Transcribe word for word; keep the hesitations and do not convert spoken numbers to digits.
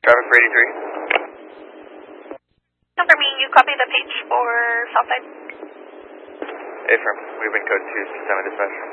Traffic for eighty-three. Number me, you copy the page for Southside? Affirm. We've been code two seven dispatch.